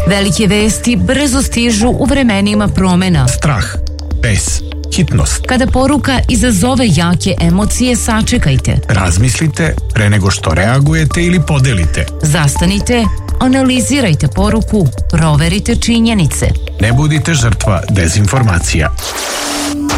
Velike vesti brzo stižu u vremenima promena. Strah, bes, hitnost. Kada poruka izazove jake emocije, sačekajte. Razmislite pre nego što reagujete ili podelite. Zastanite, analizirajte poruku, proverite činjenice. Ne budite žrtva dezinformacija.